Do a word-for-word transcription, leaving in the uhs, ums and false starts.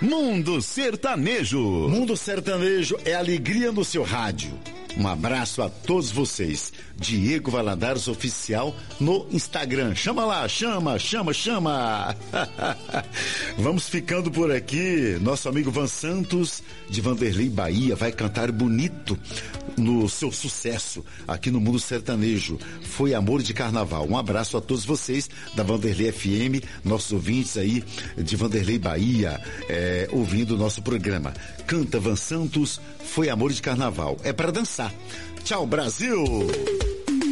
Mundo Sertanejo. Mundo Sertanejo é alegria no seu rádio. Um abraço a todos vocês. Diego Valadares Oficial no Instagram. Chama lá, chama, chama, chama. Vamos ficando por aqui. Nosso amigo Van Santos, de Vanderlei Bahia, vai cantar bonito no seu sucesso aqui no Mundo Sertanejo. Foi Amor de Carnaval. Um abraço a todos vocês da Vanderlei F M, nossos ouvintes aí de Vanderlei Bahia, é, ouvindo o nosso programa. Canta Van Santos, Foi Amor de Carnaval. É para dançar. Tchau, Brasil!